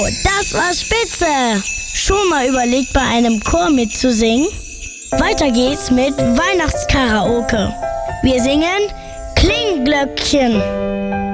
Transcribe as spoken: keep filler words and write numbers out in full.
das war spitze! Schon mal überlegt, bei einem Chor mitzusingen? Weiter geht's mit Weihnachtskaraoke. Wir singen Klingglöckchen.